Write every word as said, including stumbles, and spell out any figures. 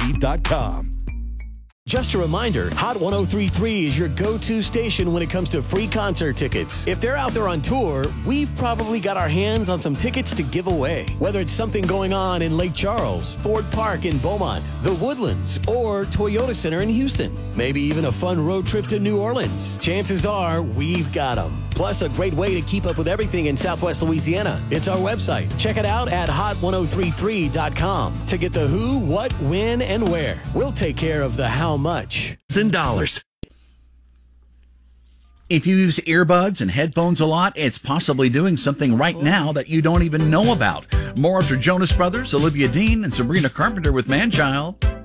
three dot com. Just a reminder, Hot one oh three point three is your go-to station when it comes to free concert tickets. If they're out there on tour, we've probably got our hands on some tickets to give away. Whether it's something going on in Lake Charles, Ford Park in Beaumont, the Woodlands, or Toyota Center in Houston. Maybe even a fun road trip to New Orleans. Chances are we've got them. Plus, a great way to keep up with everything in Southwest Louisiana. It's our website. Check it out at hot ten thirty-three dot com to get the who, what, when, and where. We'll take care of the how much in dollars. If you use earbuds and headphones a lot, it's possibly doing something right now that you don't even know about. More after Jonas Brothers, Olivia Dean, and Sabrina Carpenter with Manchild.